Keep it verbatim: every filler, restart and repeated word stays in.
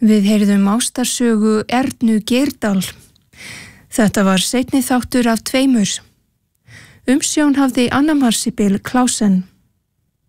Við heyrðum ástarsögu Ernu Geirdal. Þetta var seinni þáttur af tveimur. Umsjón hafði Anna Marsibil Klausen.